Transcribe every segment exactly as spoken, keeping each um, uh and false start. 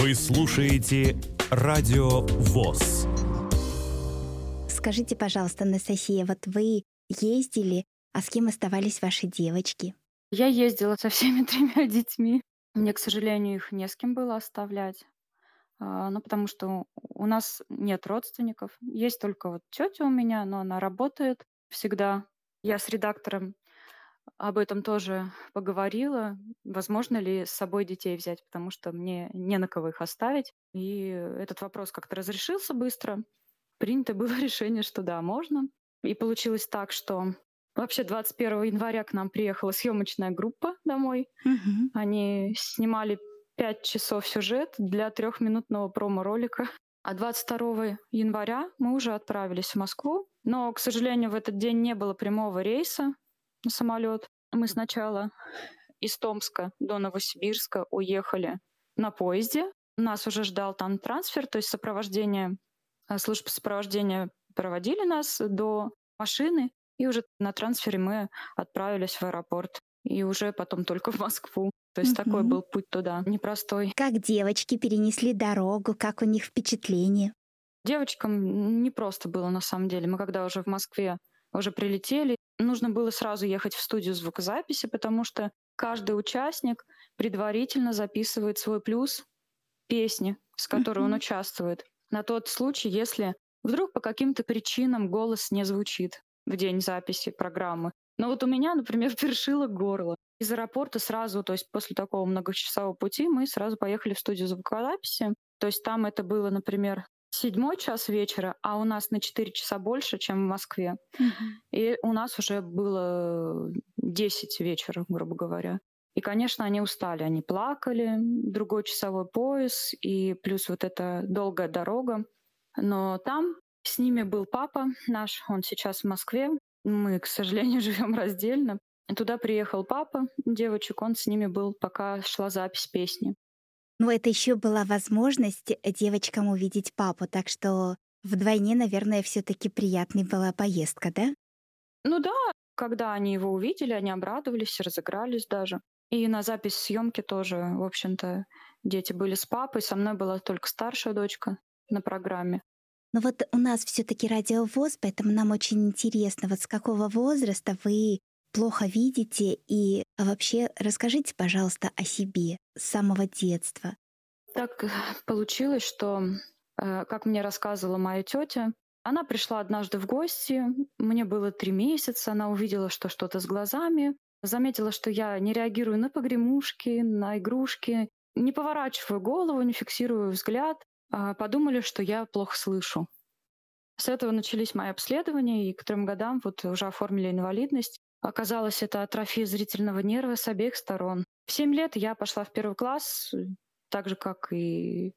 Вы слушаете Радио ВОС. Скажите, пожалуйста, Анастасия, вот вы ездили, а с кем оставались ваши девочки? Я ездила со всеми тремя детьми. Мне, к сожалению, их не с кем было оставлять. А, ну, потому что у нас нет родственников. Есть только вот тетя у меня, но она работает всегда. Я с редактором об этом тоже поговорила. Возможно ли с собой детей взять, потому что мне не на кого их оставить. И этот вопрос как-то разрешился быстро. Принято было решение, что да, можно. И получилось так, что вообще двадцать первого января к нам приехала съемочная группа домой. Мгм. Они снимали пять часов сюжет для трехминутного промо-ролика. А двадцать второго января мы уже отправились в Москву. Но, к сожалению, в этот день не было прямого рейса на самолет. Мы сначала из Томска до Новосибирска уехали на поезде. Нас уже ждал там трансфер, то есть сопровождение, а, службы сопровождения проводили нас до машины, и уже на трансфере мы отправились в аэропорт. И уже потом только в Москву. То есть такой Мгм. был путь туда, непростой. Как девочки перенесли дорогу, как у них впечатление? Девочкам не просто было на самом деле. Мы когда уже в Москве уже прилетели, нужно было сразу ехать в студию звукозаписи, потому что каждый участник предварительно записывает свой плюс песни, с которой он Мгм. участвует, на тот случай, если вдруг по каким-то причинам голос не звучит в день записи программы. Но вот у меня, например, першило горло. Из аэропорта сразу, то есть после такого многочасового пути, мы сразу поехали в студию звукозаписи. То есть там это было, например, седьмой час вечера, а у нас на четыре часа больше, чем в Москве. Мгм. И у нас уже было десять вечера, грубо говоря. И, конечно, они устали, они плакали, другой часовой пояс, и плюс вот эта долгая дорога. Но там с ними был папа наш, он сейчас в Москве. Мы, к сожалению, живем раздельно. И туда приехал папа девочек, он с ними был, пока шла запись песни. Ну, это еще была возможность э, девочкам увидеть папу, так что вдвойне, наверное, все-таки приятной была поездка, да? Ну да, когда они его увидели, они обрадовались, разыгрались даже. И на запись съемки тоже, в общем-то, дети были с папой. Со мной была только старшая дочка на программе. Но вот у нас все-таки радио ВОС, поэтому нам очень интересно, вот с какого возраста вы плохо видите, и вообще расскажите, пожалуйста, о себе с самого детства. Так э, получилось, что, э, как мне рассказывала моя тетя, она пришла однажды в гости, мне было три месяца, она увидела, что что-то с глазами, заметила, что я не реагирую на погремушки, на игрушки, не поворачиваю голову, не фиксирую взгляд, а подумали, что я плохо слышу. С этого начались мои обследования, и к трем годам вот уже оформили инвалидность. Оказалось, это атрофия зрительного нерва с обеих сторон. В семь лет я пошла в первый класс, э, так же, как и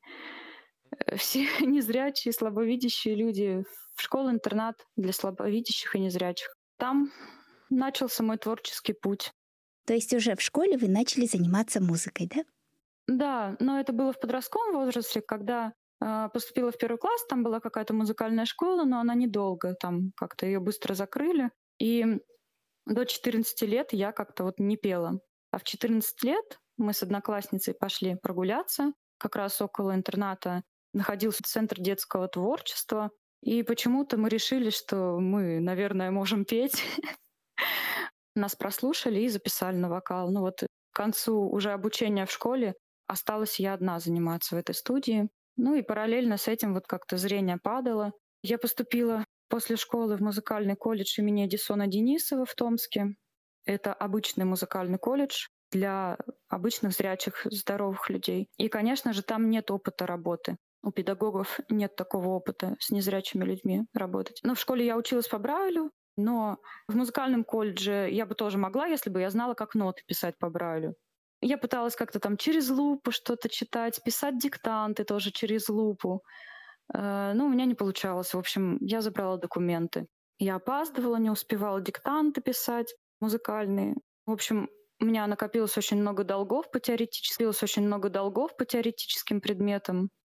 э, все незрячие, слабовидящие люди, в школу-интернат для слабовидящих и незрячих. Там начался мой творческий путь. То есть уже в школе вы начали заниматься музыкой, да? Да, но это было в подростковом возрасте, когда а, поступила в первый класс, там была какая-то музыкальная школа, но она недолго, там как-то ее быстро закрыли. И до четырнадцати лет я как-то вот не пела. А в четырнадцать лет мы с одноклассницей пошли прогуляться. Как раз около интерната находился центр детского творчества. И почему-то мы решили, что мы, наверное, можем петь. Нас прослушали и записали на вокал. Ну вот к концу уже обучения в школе осталась я одна заниматься в этой студии. Ну и параллельно с этим вот как-то зрение падало. Я поступила после школы в музыкальный колледж имени Эдисона Денисова в Томске. Это обычный музыкальный колледж для обычных зрячих, здоровых людей. И, конечно же, там нет опыта работы. У педагогов нет такого опыта с незрячими людьми работать. Но в школе я училась по Брайлю, но в музыкальном колледже я бы тоже могла, если бы я знала, как ноты писать по Брайлю. Я пыталась как-то там через лупу что-то читать, писать диктанты тоже через лупу. Э, Но у меня не получалось. В общем, я забрала документы. Я опаздывала, не успевала диктанты писать музыкальные. В общем, у меня накопилось очень много долгов по теоретическим, очень много долгов по теоретическим предметам.